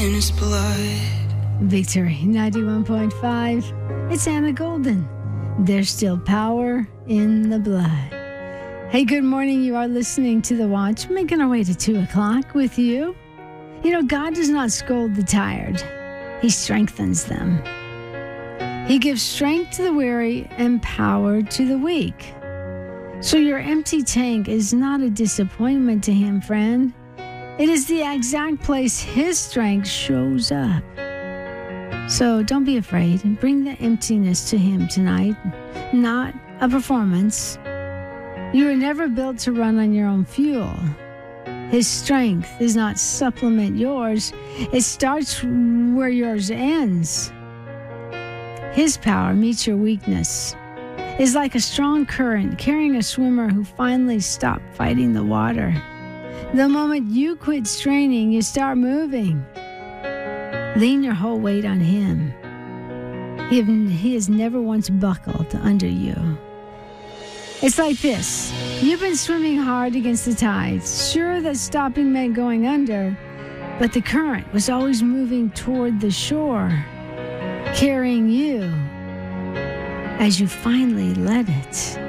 in his blood. Victory 91.5. It's Anna Golden. There's still power in the blood. Hey, good morning. You are listening to The Watch, making our way to 2 o'clock with you. You know, God does not scold the tired. He strengthens them. He gives strength to the weary and power to the weak. So your empty tank is not a disappointment to him, friend. It is the exact place his strength shows up. So don't be afraid and bring the emptiness to him tonight, not a performance. You were never built to run on your own fuel. His strength does not supplement yours. It starts where yours ends. His power meets your weakness. It's like a strong current carrying a swimmer who finally stopped fighting the water. The moment you quit straining, you start moving. Lean your whole weight on him. He has never once buckled under you. It's like this. You've been swimming hard against the tides. Sure that stopping meant going under, but the current was always moving toward the shore, carrying you as you finally let it.